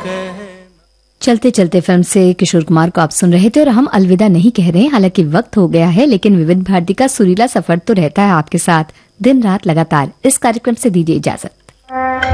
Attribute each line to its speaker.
Speaker 1: चलते चलते फिल्म से किशोर कुमार को आप सुन रहे थे और हम अलविदा नहीं कह रहे हैं, हालांकि वक्त हो गया है, लेकिन विविध भारती का सुरीला सफर तो रहता है आपके साथ दिन रात लगातार। इस कार्यक्रम से दीजिए इजाजत।